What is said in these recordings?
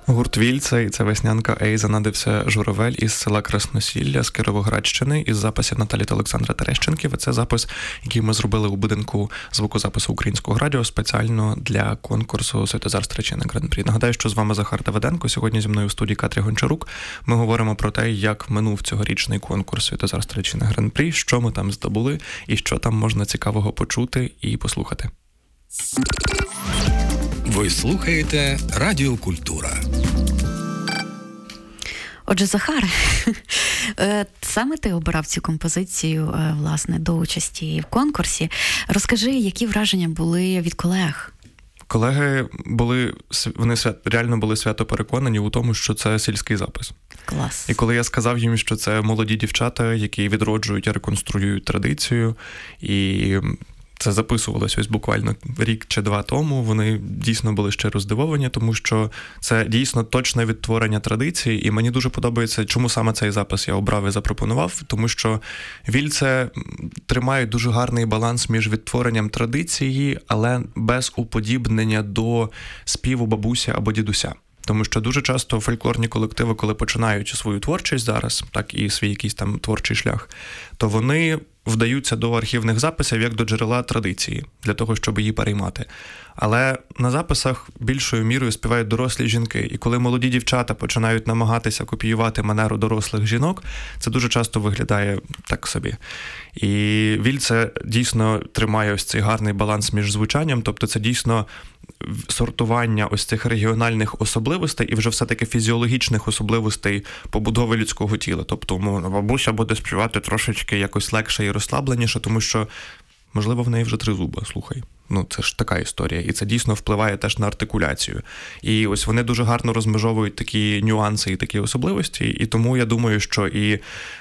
Гурт «Вільце» і це веснянка «Ей, занадився журавель» із села Красносілля з Кіровоградщини із записів Наталі та Олександра Терещенків. І це запис, який ми зробили у будинку звукозапису Українського радіо спеціально для конкурсу «Святозар Стрийчини Гран-прі». Нагадаю, що з вами Захар Давиденко. Сьогодні зі мною у студії Катря Гончарук. Ми говоримо про те, як минув цьогорічний конкурс «Святозар Стрийчини Гран-прі», що ми там здобули і що там можна цікавого почути і послухати. Ви слухаєте Радіо Культура. Отже, Захар, саме ти обирав цю композицію, власне, до участі в конкурсі. Розкажи, які враження були від колег? Колеги вони реально були свято переконані у тому, що це сільський запис. Клас. І коли я сказав їм, що це молоді дівчата, які відроджують і реконструюють традицію, і це записувалось ось буквально рік чи два тому, вони дійсно були щиро здивовані, тому що це дійсно точне відтворення традиції, і мені дуже подобається, чому саме цей запис я обрав і запропонував, тому що «Вільце» тримають дуже гарний баланс між відтворенням традиції, але без уподібнення до співу бабусі або дідуся. Тому що дуже часто фольклорні колективи, коли починають свою творчість зараз, так і свій якийсь там творчий шлях, то вони вдаються до архівних записів як до джерела традиції, для того, щоб її переймати. Але на записах більшою мірою співають дорослі жінки. І коли молоді дівчата починають намагатися копіювати манеру дорослих жінок, це дуже часто виглядає так собі. І «Вільце» дійсно тримає ось цей гарний баланс між звучанням, тобто це дійсно сортування ось цих регіональних особливостей і вже все-таки фізіологічних особливостей побудови людського тіла. Тобто, умовно, бабуся буде співати трошечки якось легше і розслабленіше, тому що, можливо, в неї вже 3 зуби, слухай. Ну, це ж така історія. І це дійсно впливає теж на артикуляцію. І ось вони дуже гарно розмежовують такі нюанси і такі особливості. І тому я думаю, що і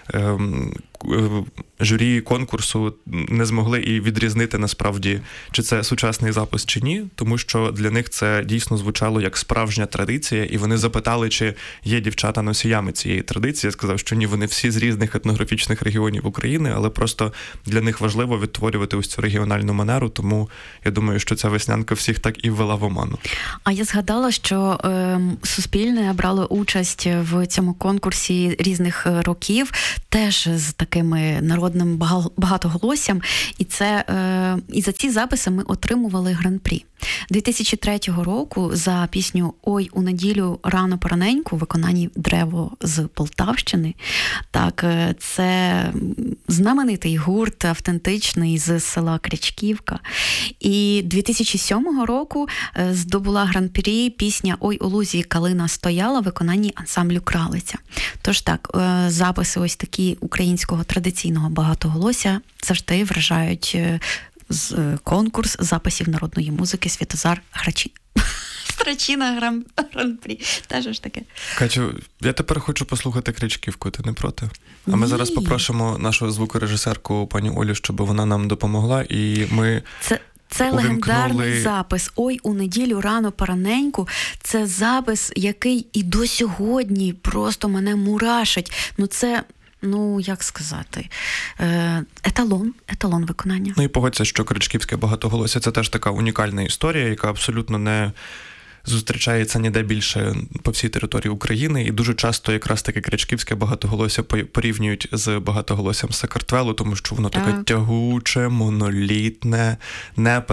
журі конкурсу не змогли і відрізнити насправді, чи це сучасний запис, чи ні, тому що для них це дійсно звучало як справжня традиція, і вони запитали, чи є дівчата носіями цієї традиції. Я сказав, що ні, вони всі з різних етнографічних регіонів України, але просто для них важливо відтворювати ось цю регіональну манеру, тому я думаю, що ця веснянка всіх так і ввела в оману. А я згадала, що Суспільне брало участь в цьому конкурсі різних років, теж з такими народним багатоголоссям, і за ці записи ми отримували гран-прі. 2003 року за пісню «Ой, у неділю рано пораненьку» в виконанні «Древо» з Полтавщини. Так, це знаменитий гурт, автентичний, з села Крячківка. І 2007 року здобула гран-прі пісня «Ой, у лузі калина стояла» в виконанні ансамблю «Кралиця». Тож так, записи ось такі українського традиційного багатоголосся завжди вражають конкурс записів народної музики «Святозар Стрийчина Гран-прі». Теж ж таке. Катю, я тепер хочу послухати Крячківку, ти не проти? А ми зараз попросимо нашу звукорежисерку пані Олю, щоб вона нам допомогла, і ми... Це легендарний запис «Ой, у неділю рано пораненьку». Це запис, який і до сьогодні просто мене мурашить. Це... як сказати, еталон виконання. І погодься, що крячківське багатоголосся – це теж така унікальна історія, яка абсолютно не зустрічається ніде більше по всій території України, і дуже часто якраз таке крячківське багатоголосся порівнюють з багатоголоссям Сакартвелу, тому що воно таке тягуче, монолітне,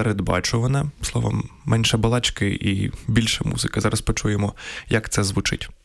непередбачуване. Словом, менше балачки і більше музики. Зараз почуємо, як це звучить.